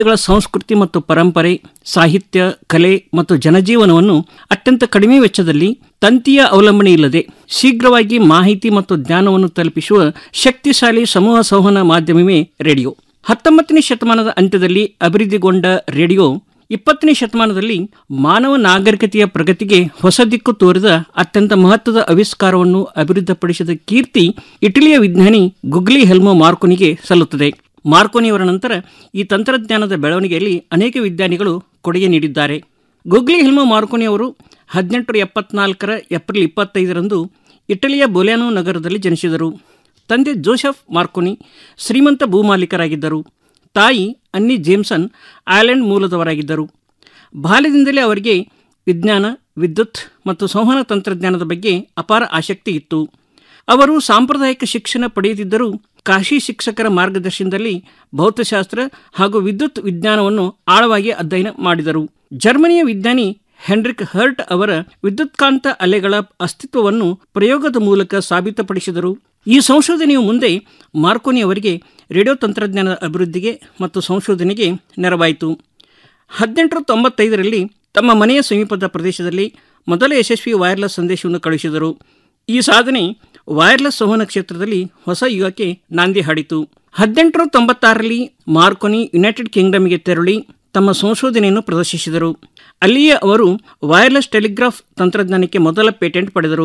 ಗಳ ಸಂಸ್ಕೃತಿ ಮತ್ತು ಪರಂಪರೆ, ಸಾಹಿತ್ಯ, ಕಲೆ ಮತ್ತು ಜನಜೀವನವನ್ನು ಅತ್ಯಂತ ಕಡಿಮೆ ವೆಚ್ಚದಲ್ಲಿ ತಂತಿಯ ಅವಲಂಬನೆ ಇಲ್ಲದೆ ಶೀಘ್ರವಾಗಿ ಮಾಹಿತಿ ಮತ್ತು ಜ್ಞಾನವನ್ನು ತಲುಪಿಸುವ ಶಕ್ತಿಶಾಲಿ ಸಮೂಹ ಸಂವಹನ ಮಾಧ್ಯಮವೇ ರೇಡಿಯೋ. 19ನೇ ಶತಮಾನದ ಅಂತ್ಯದಲ್ಲಿ ಅಭಿವೃದ್ಧಿಗೊಂಡ ರೇಡಿಯೋ 20ನೇ ಶತಮಾನದಲ್ಲಿ ಮಾನವ ನಾಗರಿಕತೆಯ ಪ್ರಗತಿಗೆ ಹೊಸ ದಿಕ್ಕು ತೋರಿದ ಅತ್ಯಂತ ಮಹತ್ವದ ಆವಿಷ್ಕಾರವನ್ನು ಅಭಿವೃದ್ಧಿಪಡಿಸಿದ ಕೀರ್ತಿ ಇಟಲಿಯ ವಿಜ್ಞಾನಿ ಗುಗ್ಲಿಯೆಲ್ಮೊ ಮಾರ್ಕೋನಿಗೆ ಸಲ್ಲುತ್ತದೆ. ಮಾರ್ಕೋನಿಯವರ ನಂತರ ಈ ತಂತ್ರಜ್ಞಾನದ ಬೆಳವಣಿಗೆಯಲ್ಲಿ ಅನೇಕ ವಿಜ್ಞಾನಿಗಳು ಕೊಡುಗೆ ನೀಡಿದ್ದಾರೆ. ಗುಗ್ಲಿಯೆಲ್ಮೊ ಮಾರ್ಕೋನಿ ಅವರು 1874ರ ಏಪ್ರಿಲ್ 25ರಂದು ಇಟಲಿಯ ಬೊಲೆನೋ ನಗರದಲ್ಲಿ ಜನಿಸಿದರು. ತಂದೆ ಜೋಸೆಫ್ ಮಾರ್ಕೋನಿ ಶ್ರೀಮಂತ ಭೂಮಾಲೀಕರಾಗಿದ್ದರು. ತಾಯಿ ಅನ್ನಿ ಜೇಮ್ಸನ್ ಐರ್ಲೆಂಡ್ ಮೂಲದವರಾಗಿದ್ದರು. ಬಾಲ್ಯದಿಂದಲೇ ಅವರಿಗೆ ವಿಜ್ಞಾನ, ವಿದ್ಯುತ್ ಮತ್ತು ಸಂವಹನ ತಂತ್ರಜ್ಞಾನದ ಬಗ್ಗೆ ಅಪಾರ ಆಸಕ್ತಿ ಇತ್ತು. ಅವರು ಸಾಂಪ್ರದಾಯಿಕ ಶಿಕ್ಷಣ ಪಡೆಯುತ್ತಿದ್ದರೂ ಕಾಶಿ ಶಿಕ್ಷಕರ ಮಾರ್ಗದರ್ಶನದಲ್ಲಿ ಭೌತಶಾಸ್ತ್ರ ಹಾಗೂ ವಿದ್ಯುತ್ ವಿಜ್ಞಾನವನ್ನು ಆಳವಾಗಿ ಅಧ್ಯಯನ ಮಾಡಿದರು. ಜರ್ಮನಿಯ ವಿಜ್ಞಾನಿ ಹೆನ್ರಿಕ್ ಹರ್ಟ್ ಅವರ ವಿದ್ಯುತ್ಕಾಂತ ಅಲೆಗಳ ಅಸ್ತಿತ್ವವನ್ನು ಪ್ರಯೋಗದ ಮೂಲಕ ಸಾಬೀತುಪಡಿಸಿದರು. ಈ ಸಂಶೋಧನೆಯು ಮುಂದೆ ಮಾರ್ಕೋನಿ ಅವರಿಗೆ ರೇಡಿಯೋ ತಂತ್ರಜ್ಞಾನದ ಅಭಿವೃದ್ಧಿಗೆ ಮತ್ತು ಸಂಶೋಧನೆಗೆ ನೆರವಾಯಿತು. 1895ರಲ್ಲಿ ತಮ್ಮ ಮನೆಯ ಸಮೀಪದ ಪ್ರದೇಶದಲ್ಲಿ ಮೊದಲ ಯಶಸ್ವಿ ವೈರ್ಲೆಸ್ ಸಂದೇಶವನ್ನು ಕಳುಹಿಸಿದರು. ಈ ಸಾಧನೆ ವೈರ್ಲೆಸ್ ಸಂವಹನ ಕ್ಷೇತ್ರದಲ್ಲಿ ಹೊಸ ಯುಗಕ್ಕೆ ನಾಂದಿ ಹಾಡಿತು. 1896ರಲ್ಲಿ ಮಾರ್ಕೋನಿ ಯುನೈಟೆಡ್ ಕಿಂಗ್ಡಮ್ಗೆ ತೆರಳಿ ತಮ್ಮ ಸಂಶೋಧನೆಯನ್ನು ಪ್ರದರ್ಶಿಸಿದರು. ಅಲ್ಲಿಯೇ ಅವರು ವೈರ್ಲೆಸ್ ಟೆಲಿಗ್ರಾಫ್ ತಂತ್ರಜ್ಞಾನಕ್ಕೆ ಮೊದಲ ಪೇಟೆಂಟ್ ಪಡೆದರು.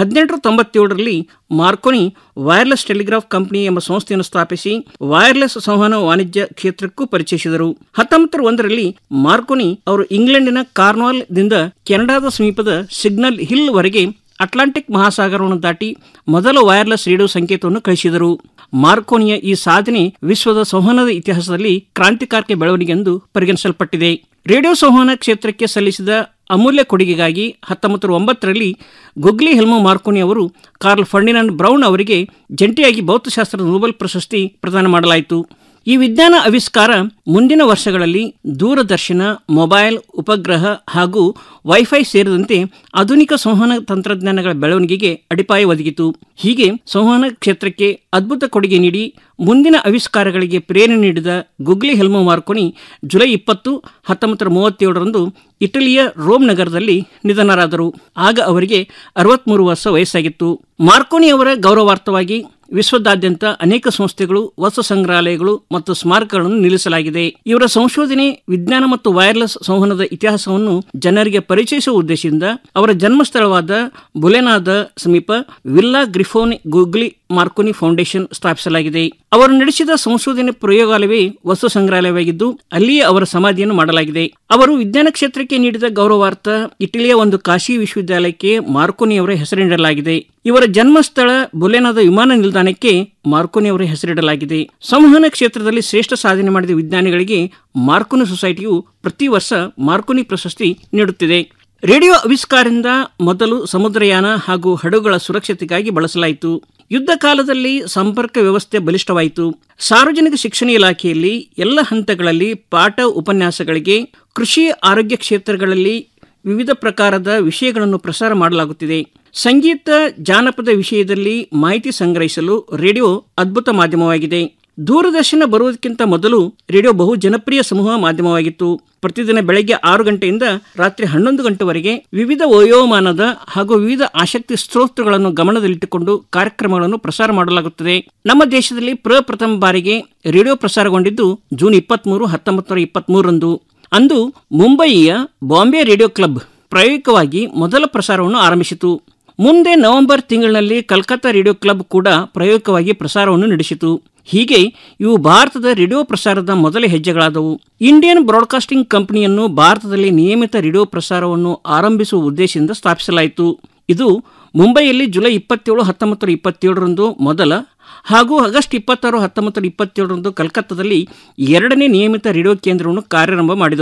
1897ರಲ್ಲಿ ಮಾರ್ಕೋನಿ ವೈರ್ಲೆಸ್ ಟೆಲಿಗ್ರಾಫ್ ಕಂಪನಿ ಎಂಬ ಸಂಸ್ಥೆಯನ್ನು ಸ್ಥಾಪಿಸಿ ವೈರ್ಲೆಸ್ ಸಂವಹನ ವಾಣಿಜ್ಯ ಕ್ಷೇತ್ರಕ್ಕೂ ಪರಿಚಯಿಸಿದರು. 1901ರಲ್ಲಿ ಮಾರ್ಕೋನಿ ಅವರು ಇಂಗ್ಲೆಂಡಿನ ಕಾರ್ನ್ವಾಲ್ ದಿಂದ ಕೆನಡಾದ ಸಮೀಪದ ಸಿಗ್ನಲ್ ಹಿಲ್ ವರೆಗೆ ಅಟ್ಲಾಂಟಿಕ್ ಮಹಾಸಾಗರವನ್ನು ದಾಟಿ ಮೊದಲ ವೈರ್ಲೆಸ್ ರೇಡಿಯೋ ಸಂಕೇತವನ್ನು ಕಳಿಸಿದರು. ಮಾರ್ಕೋನಿಯ ಈ ಸಾಧನೆ ವಿಶ್ವದ ಸಂವಹನದ ಇತಿಹಾಸದಲ್ಲಿ ಕ್ರಾಂತಿಕಾರಕ ಬೆಳವಣಿಗೆ ಎಂದು ಪರಿಗಣಿಸಲ್ಪಟ್ಟಿದೆ. ರೇಡಿಯೋ ಸಂವಹನ ಕ್ಷೇತ್ರಕ್ಕೆ ಸಲ್ಲಿಸಿದ ಅಮೂಲ್ಯ ಕೊಡುಗೆಗಾಗಿ 1909ರಲ್ಲಿ ಗುಗ್ಲಿಯೆಲ್ಮೊ ಮಾರ್ಕೋನಿ ಅವರು ಕಾರ್ಲ್ ಫರ್ಡಿನಾಂಡ್ ಬ್ರೌನ್ ಅವರಿಗೆ ಜಂಟಿಯಾಗಿ ಭೌತಶಾಸ್ತ್ರದ ನೊಬೆಲ್ ಪ್ರಶಸ್ತಿ ಪ್ರದಾನ ಮಾಡಲಾಯಿತು. ಈ ವಿಜ್ಞಾನ ಆವಿಷ್ಕಾರ ಮುಂದಿನ ವರ್ಷಗಳಲ್ಲಿ ದೂರದರ್ಶನ, ಮೊಬೈಲ್, ಉಪಗ್ರಹ ಹಾಗೂ ವೈಫೈ ಸೇರಿದಂತೆ ಆಧುನಿಕ ಸಂವಹನ ತಂತ್ರಜ್ಞಾನಗಳ ಬೆಳವಣಿಗೆಗೆ ಅಡಿಪಾಯ ಒದಗಿತು. ಹೀಗೆ ಸಂವಹನ ಕ್ಷೇತ್ರಕ್ಕೆ ಅದ್ಭುತ ಕೊಡುಗೆ ನೀಡಿ ಮುಂದಿನ ಆವಿಷ್ಕಾರಗಳಿಗೆ ಪ್ರೇರಣೆ ನೀಡಿದ ಗುಗ್ಲಿಯೆಲ್ಮೊ ಮಾರ್ಕೋನಿ ಜುಲೈ 20, 1937ರಂದು ಇಟಲಿಯ ರೋಮ್ ನಗರದಲ್ಲಿ ನಿಧನರಾದರು. ಆಗ ಅವರಿಗೆ 63 ವರ್ಷ ವಯಸ್ಸಾಗಿತ್ತು. ಮಾರ್ಕೋನಿ ಅವರ ಗೌರವಾರ್ಥವಾಗಿ ವಿಶ್ವದಾದ್ಯಂತ ಅನೇಕ ಸಂಸ್ಥೆಗಳು, ವಸ್ತು ಸಂಗ್ರಹಾಲಯಗಳು ಮತ್ತು ಸ್ಮಾರಕಗಳನ್ನು ನಿಲ್ಲಿಸಲಾಗಿದೆ. ಇವರ ಸಂಶೋಧನೆ, ವಿಜ್ಞಾನ ಮತ್ತು ವೈರ್ಲೆಸ್ ಸಂವಹನದ ಇತಿಹಾಸವನ್ನು ಜನರಿಗೆ ಪರಿಚಯಿಸುವ ಉದ್ದೇಶದಿಂದ ಅವರ ಜನ್ಮಸ್ಥಳವಾದ ಬೊಲೆನಾದ ಸಮೀಪ ವಿಲ್ಲಾ ಗ್ರಿಫೋನಿ ಗುಗ್ಲಿ ಮಾರ್ಕೋನಿ ಫೌಂಡೇಶನ್ ಸ್ಥಾಪಿಸಲಾಗಿದೆ. ಅವರು ನಡೆಸಿದ ಸಂಶೋಧನೆ ಪ್ರಯೋಗಾಲಯವೇ ವಸ್ತು ಸಂಗ್ರಹಾಲಯವಾಗಿದ್ದು ಅಲ್ಲಿಯೇ ಅವರ ಸಮಾಧಿಯನ್ನು ಮಾಡಲಾಗಿದೆ. ಅವರು ವಿಜ್ಞಾನ ಕ್ಷೇತ್ರಕ್ಕೆ ನೀಡಿದ ಗೌರವಾರ್ಥ ಇಟಲಿಯ ಒಂದು ಖಾಸಗಿ ವಿಶ್ವವಿದ್ಯಾಲಯಕ್ಕೆ ಮಾರ್ಕೋನಿಯವರ ಹೆಸರಿಡಲಾಗಿದೆ. ಇವರ ಜನ್ಮಸ್ಥಳ ಬೊಲೆನಾದ ವಿಮಾನ ನಿಲ್ದಾಣಕ್ಕೆ ಮಾರ್ಕೋನಿಯವರ ಹೆಸರಿಡಲಾಗಿದೆ. ಸಂವಹನ ಕ್ಷೇತ್ರದಲ್ಲಿ ಶ್ರೇಷ್ಠ ಸಾಧನೆ ಮಾಡಿದ ವಿಜ್ಞಾನಿಗಳಿಗೆ ಮಾರ್ಕೋನಿ ಸೊಸೈಟಿಯು ಪ್ರತಿ ವರ್ಷ ಮಾರ್ಕೋನಿ ಪ್ರಶಸ್ತಿ ನೀಡುತ್ತಿದೆ. ರೇಡಿಯೋ ಆವಿಷ್ಕಾರದಿಂದ ಮೊದಲು ಸಮುದ್ರಯಾನ ಹಾಗೂ ಹಡಗುಗಳ ಸುರಕ್ಷತೆಗಾಗಿ ಬಳಸಲಾಯಿತು. ಯುದ್ಧ ಕಾಲದಲ್ಲಿ ಸಂಪರ್ಕ ವ್ಯವಸ್ಥೆ ಬಲಿಷ್ಠವಾಯಿತು. ಸಾರ್ವಜನಿಕ ಶಿಕ್ಷಣ ಇಲಾಖೆಯಲ್ಲಿ ಎಲ್ಲ ಹಂತಗಳಲ್ಲಿ ಪಾಠ ಉಪನ್ಯಾಸಗಳಿಗೆ, ಕೃಷಿ, ಆರೋಗ್ಯ ಕ್ಷೇತ್ರಗಳಲ್ಲಿ ವಿವಿಧ ಪ್ರಕಾರದ ವಿಷಯಗಳನ್ನು ಪ್ರಸಾರ ಮಾಡಲಾಗುತ್ತಿದೆ. ಸಂಗೀತ, ಜಾನಪದ ವಿಷಯದಲ್ಲಿ ಮಾಹಿತಿ ಸಂಗ್ರಹಿಸಲು ರೇಡಿಯೋ ಅದ್ಭುತ ಮಾಧ್ಯಮವಾಗಿದೆ. ದೂರದರ್ಶನ ಬರುವುದಕ್ಕಿಂತ ಮೊದಲು ರೇಡಿಯೋ ಬಹು ಜನಪ್ರಿಯ ಸಮೂಹ ಮಾಧ್ಯಮವಾಗಿತ್ತು. ಪ್ರತಿದಿನ ಬೆಳಗ್ಗೆ 6 ಗಂಟೆಯಿಂದ ರಾತ್ರಿ 11 ಗಂಟೆವರೆಗೆ ವಿವಿಧ ವಯೋಮಾನದ ಹಾಗೂ ವಿವಿಧ ಆಸಕ್ತಿ ಸ್ತೋತ್ರಗಳನ್ನು ಗಮನದಲ್ಲಿಟ್ಟುಕೊಂಡು ಕಾರ್ಯಕ್ರಮಗಳನ್ನು ಪ್ರಸಾರ ಮಾಡಲಾಗುತ್ತದೆ. ನಮ್ಮ ದೇಶದಲ್ಲಿ ಪ್ರಥಮ ಬಾರಿಗೆ ರೇಡಿಯೋ ಪ್ರಸಾರಗೊಂಡಿದ್ದು ಜೂನ್ 23, 1923ರಂದು. ಅಂದು ಮುಂಬಯಿಯ ಬಾಂಬೆ ರೇಡಿಯೋ ಕ್ಲಬ್ ಪ್ರಾಯೋಗಿಕವಾಗಿ ಮೊದಲ ಪ್ರಸಾರವನ್ನು ಆರಂಭಿಸಿತು. ಮುಂದೆ ನವೆಂಬರ್ ತಿಂಗಳಿನಲ್ಲಿ ಕಲ್ಕತ್ತಾ ರೇಡಿಯೋ ಕ್ಲಬ್ ಕೂಡ ಪ್ರಾಯೋಗಿಕವಾಗಿ ಪ್ರಸಾರವನ್ನು ನಡೆಸಿತು. ಹೀಗೆ ಇವು ಭಾರತದ ರೇಡಿಯೋ ಪ್ರಸಾರದ ಮೊದಲ ಹೆಜ್ಜೆಗಳಾದವು. ಇಂಡಿಯನ್ ಬ್ರಾಡ್ಕಾಸ್ಟಿಂಗ್ ಕಂಪನಿಯನ್ನು ಭಾರತದಲ್ಲಿ ನಿಯಮಿತ ರೇಡಿಯೋ ಪ್ರಸಾರವನ್ನು ಆರಂಭಿಸುವ ಉದ್ದೇಶದಿಂದ ಸ್ಥಾಪಿಸಲಾಯಿತು. ಇದು ಮುಂಬೈಯಲ್ಲಿ ಜುಲೈ 27, 1927ರಂದು ಮೊದಲ ಹಾಗೂ ಆಗಸ್ಟ್ 26, 1927ರಂದು ಕಲ್ಕತ್ತಾದಲ್ಲಿ 2ನೇ ನಿಯಮಿತ ರೇಡಿಯೋ ಕೇಂದ್ರವನ್ನು ಕಾರ್ಯಾರಂಭ ಮಾಡಿದವು.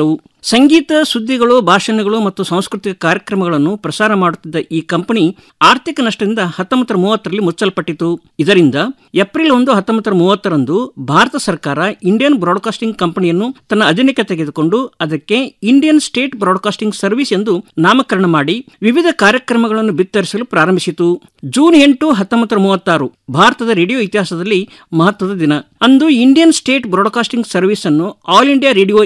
ಸಂಗೀತ, ಸುದ್ದಿಗಳು, ಭಾಷಣಗಳು ಮತ್ತು ಸಾಂಸ್ಕೃತಿಕ ಕಾರ್ಯಕ್ರಮಗಳನ್ನು ಪ್ರಸಾರ ಮಾಡುತ್ತಿದ್ದ ಈ ಕಂಪನಿ ಆರ್ಥಿಕ ನಷ್ಟದಿಂದ 1930ರಲ್ಲಿ ಮುಚ್ಚಲ್ಪಟ್ಟಿತು. ಇದರಿಂದ ಏಪ್ರಿಲ್ 1, 1930ರಂದು ಭಾರತ ಸರ್ಕಾರ ಇಂಡಿಯನ್ ಬ್ರಾಡ್ಕಾಸ್ಟಿಂಗ್ ಕಂಪನಿಯನ್ನು ತನ್ನ ಅಧೀನಕ್ಕೆ ತೆಗೆದುಕೊಂಡು ಅದಕ್ಕೆ ಇಂಡಿಯನ್ ಸ್ಟೇಟ್ ಬ್ರಾಡ್ಕಾಸ್ಟಿಂಗ್ ಸರ್ವಿಸ್ ಎಂದು ನಾಮಕರಣ ಮಾಡಿ ವಿವಿಧ ಕಾರ್ಯಕ್ರಮಗಳನ್ನು ಬಿತ್ತರಿಸಲು ಪ್ರಾರಂಭಿಸಿತು. ಜೂನ್ 8, 1936 ಭಾರತದ ರೇಡಿಯೋ ಇತಿಹಾಸದಲ್ಲಿ ಮಹತ್ವದ ದಿನ. ಅಂದು ಇಂಡಿಯನ್ ಸ್ಟೇಟ್ ಬ್ರಾಡ್ಕಾಸ್ಟಿಂಗ್ ಸರ್ವಿಸ್ ಅನ್ನು ಆಲ್ ಇಂಡಿಯಾ ರೇಡಿಯೋ